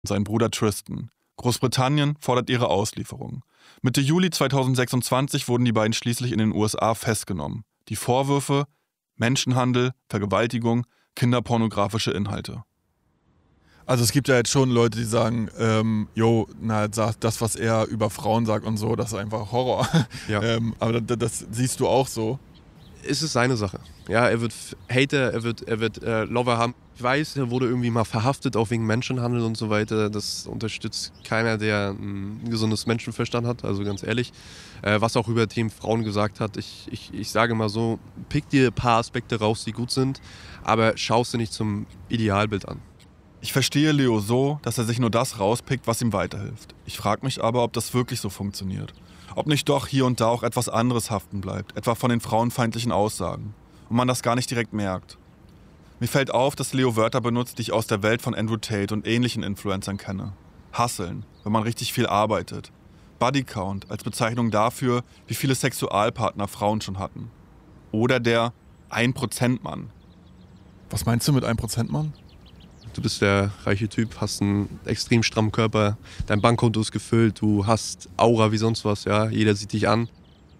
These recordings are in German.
sein Bruder Tristan. Großbritannien fordert ihre Auslieferung. Mitte Juli 2026 wurden die beiden schließlich in den USA festgenommen. Die Vorwürfe: Menschenhandel, Vergewaltigung, kinderpornografische Inhalte. Also es gibt ja jetzt schon Leute, die sagen, das, was er über Frauen sagt und so, das ist einfach Horror. Ja. Aber das siehst du auch so. Es ist seine Sache. Ja, er wird Hater, er wird Lover haben. Ich weiß, er wurde irgendwie mal verhaftet, auch wegen Menschenhandel und so weiter. Das unterstützt keiner, der ein gesundes Menschenverstand hat, also ganz ehrlich. Was auch über Themen Frauen gesagt hat, ich sage mal so, pick dir ein paar Aspekte raus, die gut sind, aber schau sie nicht zum Idealbild an. Ich verstehe Leo so, dass er sich nur das rauspickt, was ihm weiterhilft. Ich frage mich aber, ob das wirklich so funktioniert. Ob nicht doch hier und da auch etwas anderes haften bleibt, etwa von den frauenfeindlichen Aussagen. Und man das gar nicht direkt merkt. Mir fällt auf, dass Leo Wörter benutzt, die ich aus der Welt von Andrew Tate und ähnlichen Influencern kenne. Hustlen, wenn man richtig viel arbeitet. Bodycount als Bezeichnung dafür, wie viele Sexualpartner Frauen schon hatten. Oder der 1%-Mann. Was meinst du mit 1%-Mann? Du bist der reiche Typ, hast einen extrem strammen Körper, dein Bankkonto ist gefüllt, du hast Aura wie sonst was, ja, jeder sieht dich an.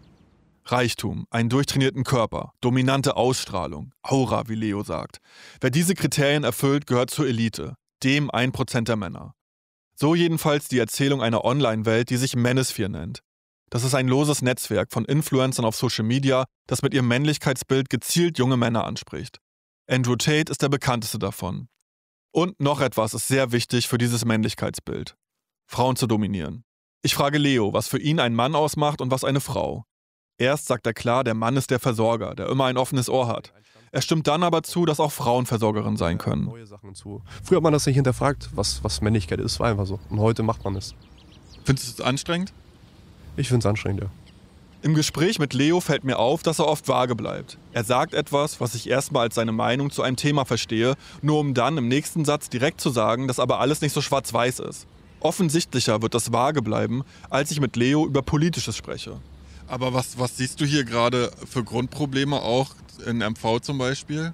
Reichtum, einen durchtrainierten Körper, dominante Ausstrahlung, Aura, wie Leo sagt. Wer diese Kriterien erfüllt, gehört zur Elite, dem 1% der Männer. So jedenfalls die Erzählung einer Online-Welt, die sich Manosphere nennt. Das ist ein loses Netzwerk von Influencern auf Social Media, das mit ihrem Männlichkeitsbild gezielt junge Männer anspricht. Andrew Tate ist der bekannteste davon. Und noch etwas ist sehr wichtig für dieses Männlichkeitsbild: Frauen zu dominieren. Ich frage Leo, was für ihn ein Mann ausmacht und was eine Frau. Erst sagt er klar, der Mann ist der Versorger, der immer ein offenes Ohr hat. Er stimmt dann aber zu, dass auch Frauen Versorgerin sein können. Früher hat man das nicht hinterfragt, was Männlichkeit ist, war einfach so. Und heute macht man es. Findest du es anstrengend? Ich finde es anstrengend, ja. Im Gespräch mit Leo fällt mir auf, dass er oft vage bleibt. Er sagt etwas, was ich erstmal als seine Meinung zu einem Thema verstehe, nur um dann im nächsten Satz direkt zu sagen, dass aber alles nicht so schwarz-weiß ist. Offensichtlicher wird das vage bleiben, als ich mit Leo über Politisches spreche. Aber was siehst du hier gerade für Grundprobleme auch in MV zum Beispiel?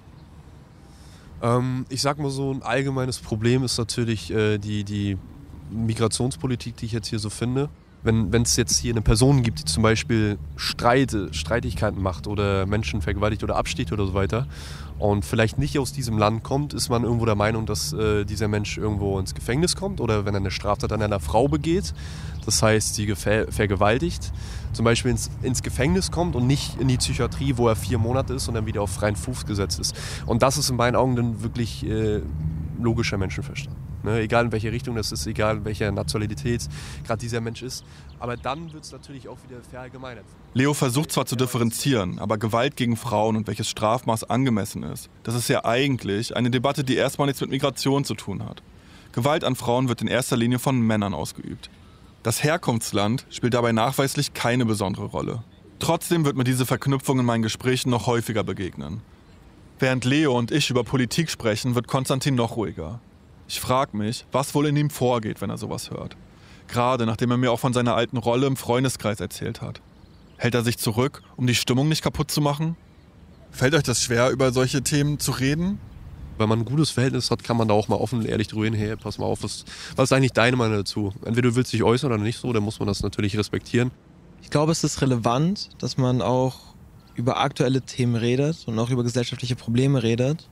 Ich sag mal so, ein allgemeines Problem ist natürlich die Migrationspolitik, die ich jetzt hier so finde. Wenn es jetzt hier eine Person gibt, die zum Beispiel Streitigkeiten macht oder Menschen vergewaltigt oder absticht oder so weiter und vielleicht nicht aus diesem Land kommt, ist man irgendwo der Meinung, dass dieser Mensch irgendwo ins Gefängnis kommt oder wenn er eine Straftat an einer Frau begeht, das heißt, sie vergewaltigt, zum Beispiel ins Gefängnis kommt und nicht in die Psychiatrie, wo er 4 Monate ist und dann wieder auf freien Fuß gesetzt ist. Und das ist in meinen Augen dann wirklich logischer Menschenverstand. Ne? Egal in welche Richtung das ist, egal in welcher Nationalität gerade dieser Mensch ist. Aber dann wird es natürlich auch wieder verallgemeinert. Leo versucht zwar zu differenzieren, aber Gewalt gegen Frauen und welches Strafmaß angemessen ist, das ist ja eigentlich eine Debatte, die erstmal nichts mit Migration zu tun hat. Gewalt an Frauen wird in erster Linie von Männern ausgeübt. Das Herkunftsland spielt dabei nachweislich keine besondere Rolle. Trotzdem wird mir diese Verknüpfung in meinen Gesprächen noch häufiger begegnen. Während Leo und ich über Politik sprechen, wird Konstantin noch ruhiger. Ich frage mich, was wohl in ihm vorgeht, wenn er sowas hört. Gerade nachdem er mir auch von seiner alten Rolle im Freundeskreis erzählt hat. Hält er sich zurück, um die Stimmung nicht kaputt zu machen? Fällt euch das schwer, über solche Themen zu reden? Wenn man ein gutes Verhältnis hat, kann man da auch mal offen und ehrlich drüber hin, hey, pass mal auf, was ist eigentlich deine Meinung dazu? Entweder du willst dich äußern oder nicht so, dann muss man das natürlich respektieren. Ich glaube, es ist relevant, dass man auch über aktuelle Themen redet und auch über gesellschaftliche Probleme redet,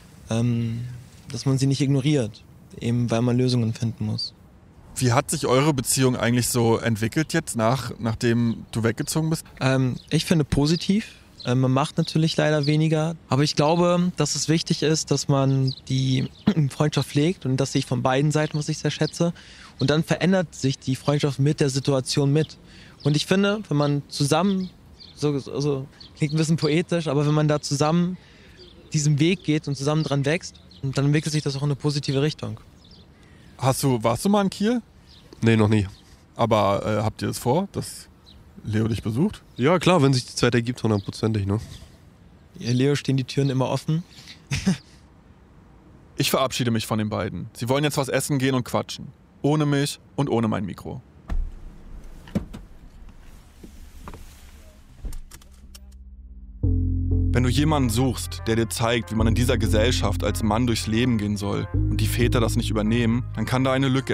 dass man sie nicht ignoriert, eben weil man Lösungen finden muss. Wie hat sich eure Beziehung eigentlich so entwickelt jetzt, nachdem du weggezogen bist? Ich finde positiv. Man macht natürlich leider weniger, aber ich glaube, dass es wichtig ist, dass man die Freundschaft pflegt und das sehe ich von beiden Seiten, was ich sehr schätze. Und dann verändert sich die Freundschaft mit der Situation mit. Und ich finde, wenn man zusammen, so klingt ein bisschen poetisch, aber wenn man da zusammen diesen Weg geht und zusammen dran wächst, dann entwickelt sich das auch in eine positive Richtung. Warst du mal in Kiel? Nee, noch nie. Aber habt ihr das vor, dass Leo dich besucht? Ja, klar, wenn sich die Zeit ergibt, 100%, ne? Leo stehen die Türen immer offen. Ich verabschiede mich von den beiden. Sie wollen jetzt was essen gehen und quatschen. Ohne mich und ohne mein Mikro. Wenn du jemanden suchst, der dir zeigt, wie man in dieser Gesellschaft als Mann durchs Leben gehen soll und die Väter das nicht übernehmen, dann kann da eine Lücke